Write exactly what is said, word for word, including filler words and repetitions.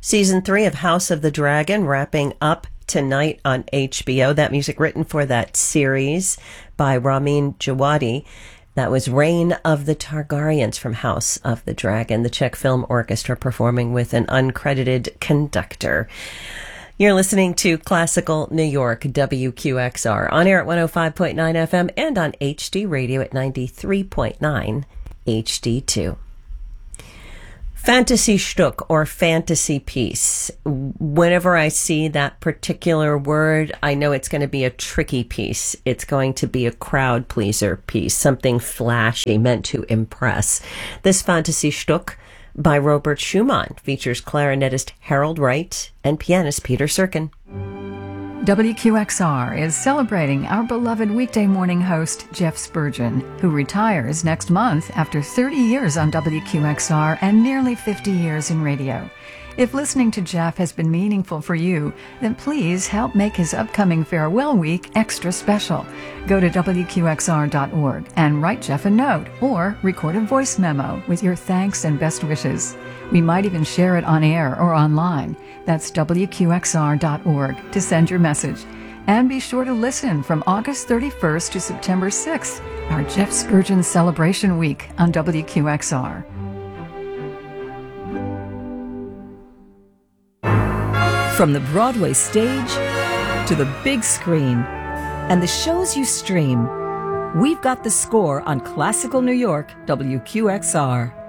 Season three of House of the Dragon wrapping up tonight on H B O. That music written for that series by Ramin Djawadi. That was Reign of the Targaryens from House of the Dragon, the Czech Film Orchestra performing with an uncredited conductor. You're listening to Classical New York, W Q X R, on air at one oh five point nine F M and on H D Radio at ninety-three point nine H D two. Fantasy Stück or fantasy piece. Whenever I see that particular word, I know it's going to be a tricky piece. It's going to be a crowd pleaser piece, something flashy meant to impress. This Fantasy Stück by Robert Schumann features clarinetist Harold Wright and pianist Peter Serkin. W Q X R is celebrating our beloved weekday morning host, Jeff Spurgeon, who retires next month after thirty years on W Q X R and nearly fifty years in radio. If listening to Jeff has been meaningful for you, then please help make his upcoming farewell week extra special. Go to W Q X R dot org and write Jeff a note or record a voice memo with your thanks and best wishes. We might even share it on air or online. That's W Q X R dot org to send your message. And be sure to listen from August thirty-first to September sixth, our Jeff Spurgeon Celebration Week on W Q X R. From the Broadway stage to the big screen and the shows you stream, we've got the score on Classical New York, W Q X R.